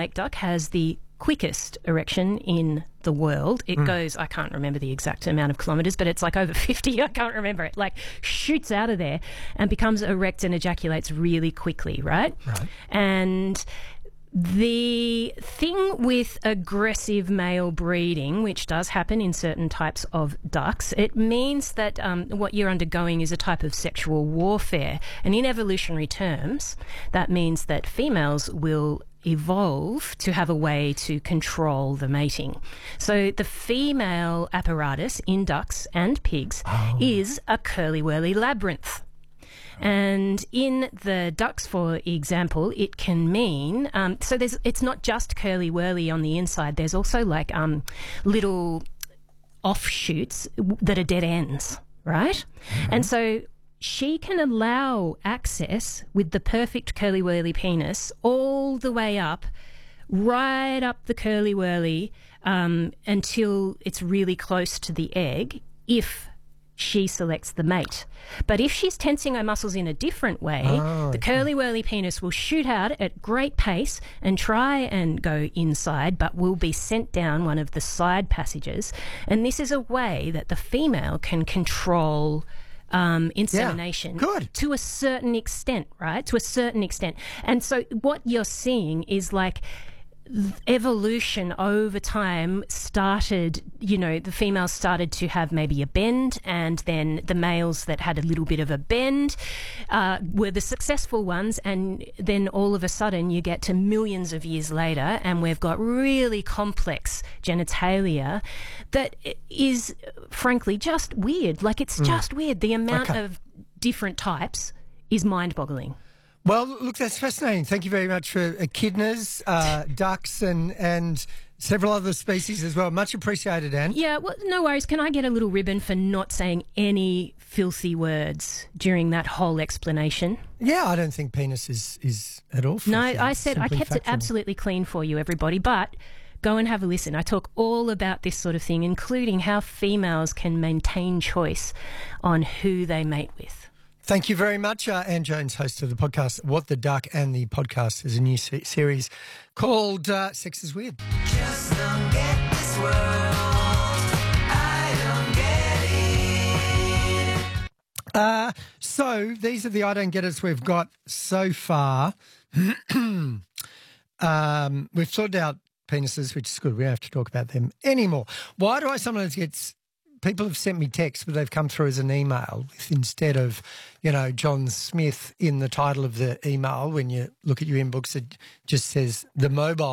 lake duck has the quickest erection in the world. It goes, I can't remember the exact amount of kilometres, but it's like over 50. I can't remember it. Like shoots out of there and becomes erect and ejaculates really quickly, right? Right. And the thing with aggressive male breeding, which does happen in certain types of ducks, it means that what you're undergoing is a type of sexual warfare. And in evolutionary terms, that means that females will evolve to have a way to control the mating. So the female apparatus in ducks and pigs is a curly-whirly labyrinth. And in the ducks, for example, it can mean it's not just curly whirly on the inside. There's also like little offshoots that are dead ends, right? And so she can allow access with the perfect curly whirly penis all the way up, right up the curly whirly until it's really close to the egg, if she selects the mate. But if she's tensing her muscles in a different way, the curly-whirly penis will shoot out at great pace and try and go inside, but will be sent down one of the side passages. And this is a way that the female can control insemination to a certain extent, right? To a certain extent. And so what you're seeing is like evolution over time started, the females started to have maybe a bend, and then the males that had a little bit of a bend were the successful ones, and then all of a sudden you get to millions of years later and we've got really complex genitalia that is frankly just weird. Like it's just weird. The amount of different types is mind-boggling. Well, look, that's fascinating. Thank you very much for echidnas, ducks and several other species as well. Much appreciated, Anne. Yeah, well, no worries. Can I get a little ribbon for not saying any filthy words during that whole explanation? Yeah, I don't think penis is at all filthy. No, I kept it factual. absolutely clean for you, everybody, but go and have a listen. I talk all about this sort of thing, including how females can maintain choice on who they mate with. Thank you very much, Anne Jones, host of the podcast What the Duck, and the podcast is a new series called Sex is Weird. Just don't get this world. I don't get it. So these are the I don't get it's we've got so far. We've sorted out penises, which is good. We don't have to talk about them anymore. Why do I sometimes get... People have sent me texts, but they've come through as an email with, instead of, John Smith in the title of the email, when you look at your inbox, it just says the mobile